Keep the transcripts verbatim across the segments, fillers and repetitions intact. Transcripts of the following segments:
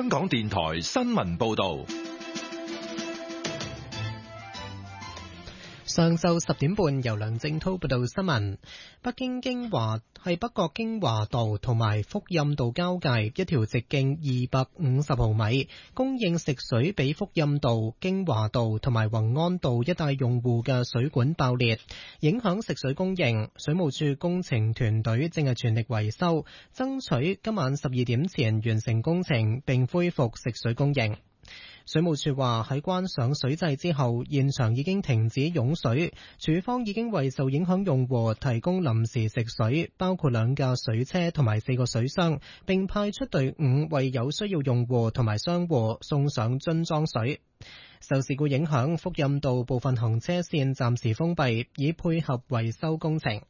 香港電台新聞報道。 上晝十點半，由梁正濤報道新聞。北京京華係北角京華道同埋福蔭道交界一條直徑二百五十毫米，供應食水俾福蔭道、京華道同埋宏安道一帶用戶嘅水管爆裂，影響食水供應。水務署工程團隊正係全力維修，爭取今晚十二點前完成工程並恢復食水供應。水務署話喺關上水掣之後，現場已經停止湧水，署方已經為受影響用戶提供臨時食水，包括兩架水車同埋四個水箱，並派出隊伍為有需要用戶同埋商戶送上樽裝水。受事故影響，福蔭道部分行車線暫時封閉，以配合維修工程。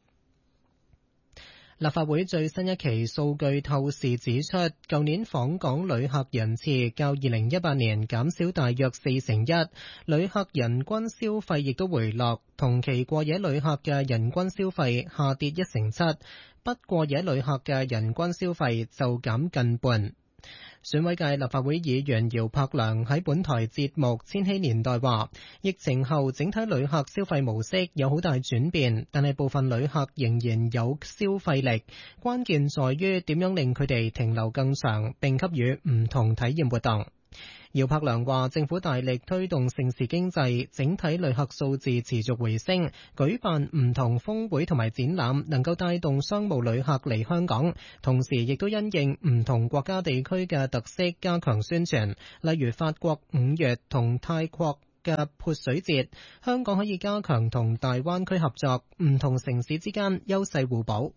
立法會最新一期數據透視指出，舊年訪港旅客人次較二零一八年減少大約四成一，旅客人均消費亦都回落，同期過夜旅客嘅人均消費下跌一成七，不過夜旅客嘅人均消費就減近半。選委界立法會議員姚柏良喺本台節目《千禧年代》話，疫情後整體旅客消費模式有好大轉變，但係部分旅客仍然有消費力，關鍵在於點樣令佢哋停留更長，並給予唔同體驗活動。姚柏良話，政府大力推動盛事經濟，整體旅客數字持續回升，舉辦唔同峰會同埋展覽，能夠帶動商務旅客嚟香港，同時亦都因應唔同國家地區嘅特色加強宣傳，例如法國五月同泰國嘅潑水節，香港可以加強同大灣區合作，唔同城市之間優勢互補。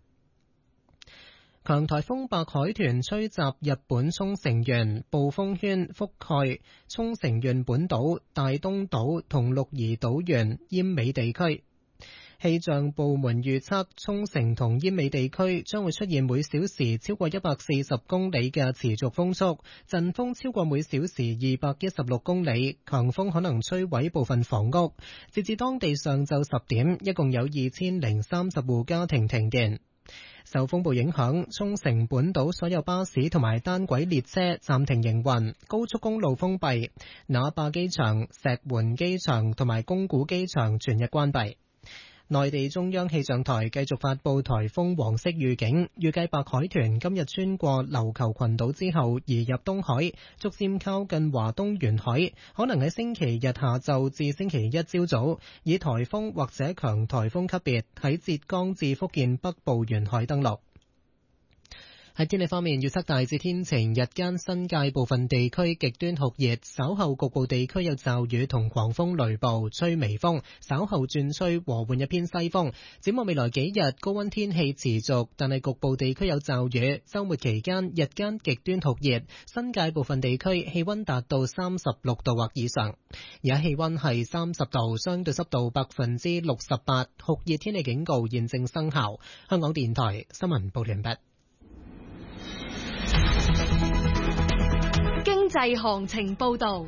強颱風白海豚吹襲日本沖繩縣，暴風圈覆蓋沖繩縣本島、大東島同鹿兒島縣奄美地區。氣象部門預測，沖繩同奄美地區將會出現每小時超過一百四十公里嘅持續風速，陣風超過每小時二百一十六公里，強風可能摧毀部分房屋。截至當地上晝十點，一共有二千零三十戶家庭停電。受風暴影響，沖繩本島所有巴士同埋單軌列車暫停營運，高速公路封閉，那霸機場、石垣機場同埋宮古機場全日關閉。內地中央氣象台繼續發布颱風黃色預警，預計白海豚今日穿過琉球群島之後移入東海，逐漸靠近華東沿海，可能喺星期日下晝至星期一朝早以颱風或者強颱風級別喺浙江至福建北部沿海登陸。喺天氣方面，預測大致天晴，日間新界部分地區極端酷熱，稍後局部地區有驟雨同狂風雷暴，吹微風，稍後轉吹和緩一偏西風。展望未來幾日，高溫天氣持續，但係局部地區有驟雨。週末期間，日間極端酷熱，新界部分地區氣溫達到三十六度或以上。而家氣溫係三十度，相對濕度百分之六十八，酷熱天氣警告現正生效。香港電台新聞報完畢。 經濟行情報道。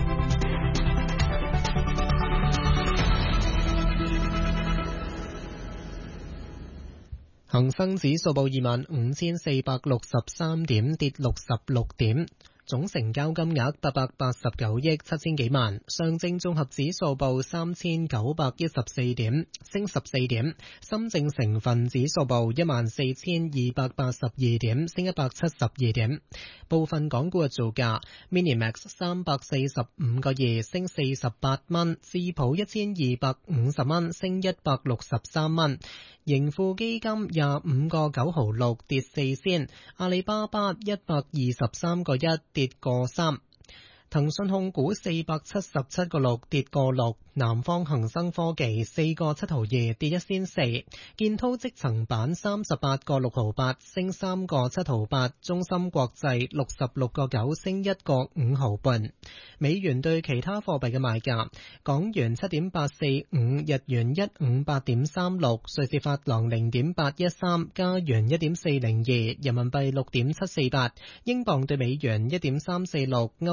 恒生指數報二萬五千四百六十三點，跌六十六點。總成交金額八百八十九億七千幾萬。上證綜合指數報三千九百一十四點，升十四點。深證成分指數報一萬四千二百八十二點，升一百七十二點。部分港股嘅造價 ，Minimax 三百四十五個二，升四十八蚊；智普一千二百五十蚊，升一百六十三蚊；盈富基金廿五個九毫六，跌四仙；阿里巴巴一百二十三個一，跌個三。騰訊控股四百七十七個六，跌個六。南方恒生科技四個七毫二，跌一仙四。建滔積層板三十八個六毫八，升三個七毫八。中芯國際六十六個九，升一個五毫半。美元對其他貨幣嘅賣價：港元七點八四五，日元一五八點三六，瑞士法郎零點八一三，加元一點四零二，人民幣六點七四八，英鎊對美元一點三四六，歐元對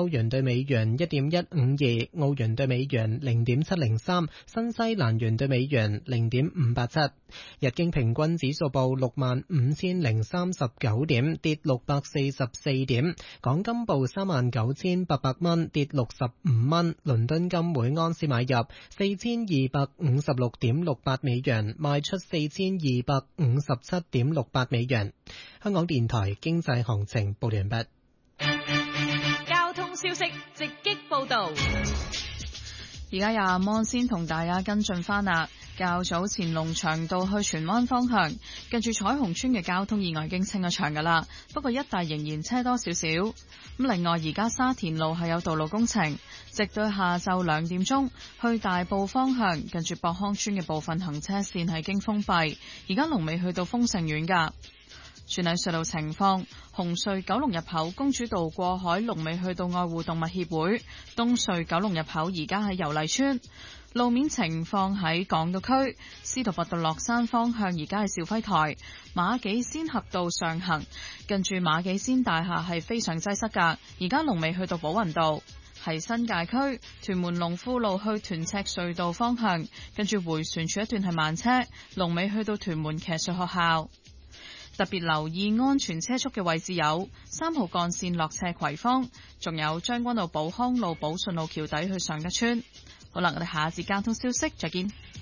美元一點一五二，澳元對美元零點七零三，新西蘭元對美元零點五八七。日經平均指數報六萬五千零三十九點，跌六百四十四點。港金報三萬九千八百蚊，跌六十五蚊。倫敦金每安士買入四千二百五十六點六八美元，賣出四千二百五十七點六八美元。香港電台經濟行情報完畢。 交通消息直擊報道。 而家阿摩先同大家跟進翻啦。較早前龍翔道去荃灣方向，近住彩虹村嘅交通意外已經清咗場噶啦，不過一帶仍然車多少少。咁另外，而家沙田路係有道路工程，直到下晝兩點鐘，去大埔方向近住博康村嘅部分行車線係經封閉，而家龍尾去到豐盛苑噶。全體隧道情況：紅隧九龍入口公主道過海，龍尾去到愛護動物協會；東隧九龍入口而家喺油麗村。路面情況喺港島區，司徒拔道落山方向而家係兆輝台，馬己仙峽道上行，近住馬己仙大廈係非常擠塞噶，而家龍尾去到寶雲道。係新界區屯門龍富路去屯赤隧道方向，跟住回旋處一段係慢車，龍尾去到屯門騎術學校。特別留意安全車速嘅位置有三號幹線落斜葵芳，仲有將軍澳寶康路寶順路橋底去尚德村。好啦，我哋下一節交通消息再見。